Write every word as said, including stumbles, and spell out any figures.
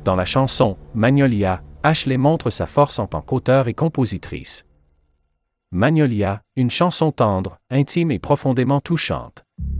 Dans la chanson « Magnolia », Ashley montre sa force en tant qu'auteure et compositrice. Magnolia, une chanson tendre, intime et profondément touchante.